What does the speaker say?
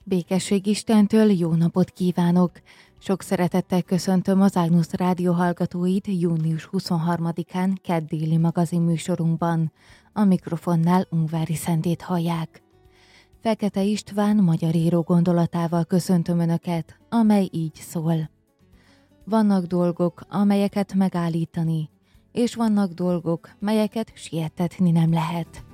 Békesség Istentől, jó napot kívánok! Sok szeretettel köszöntöm az Ágnusz Rádió hallgatóit június 23-án kedd-déli magazin műsorunkban. A mikrofonnál Ungvári Szentét hallják. Fekete István magyar író gondolatával köszöntöm Önöket, amely így szól. Vannak dolgok, amelyeket megállítani, és vannak dolgok, melyeket sietetni nem lehet.